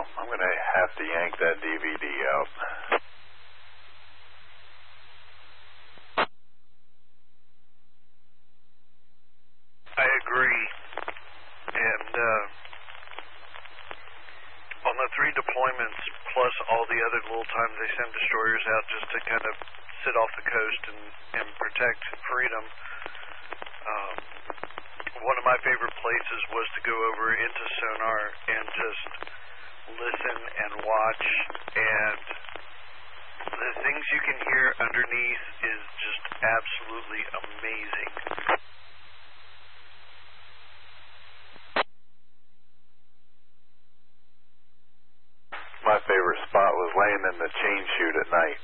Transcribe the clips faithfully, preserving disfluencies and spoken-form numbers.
I'm going to have to yank that D V D out. I agree. And uh, on the three deployments, plus all the other little times they send destroyers out just to kind of sit off the coast and, and protect freedom, um, one of my favorite places was to go over into sonar and just listen and watch, and the things you can hear underneath is just absolutely amazing. My favorite spot was laying in the chain chute at night.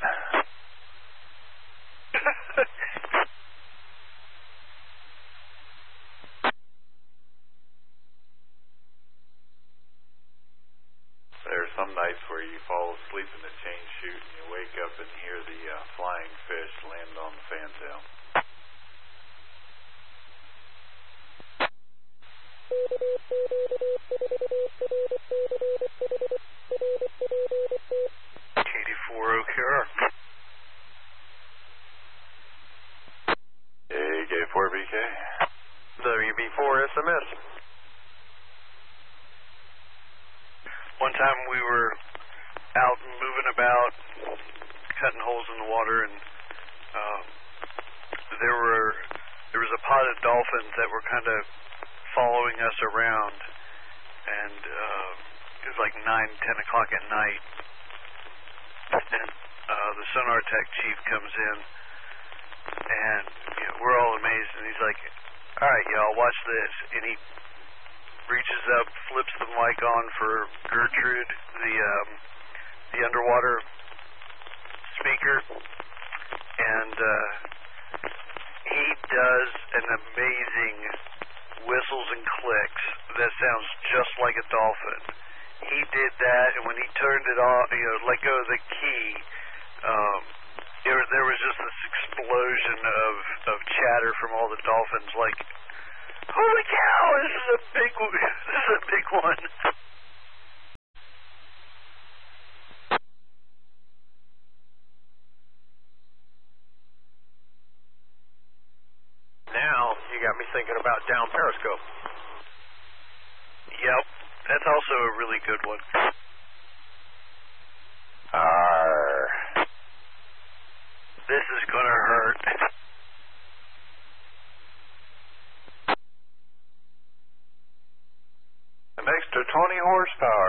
There's some nights where you fall asleep in the chain chute and you wake up and hear the uh, flying fish land on the fantail. eighty-four O K R. A K four B K. W B four S M S. One time we were out and moving about, cutting holes in the water, and um, there were there was a pod of dolphins that were kind of following us around, and uh, it was like nine, ten o'clock at night, and uh, the sonar tech chief comes in, and you know, we're all amazed, and he's like, "All right, y'all, watch this," and he reaches up, flips the mic on for Gertrude, the um, the underwater speaker, and uh, he does an amazing whistles and clicks that sounds just like a dolphin. He did that, and when he turned it off, you know, let go of the key, um, there, there was just this explosion of, of chatter from all the dolphins, like, holy cow, this is a big, this is a big one. Now you got me thinking about down periscope. Yep, that's also a really good one. Arr. This is gonna hurt. An extra twenty horsepower.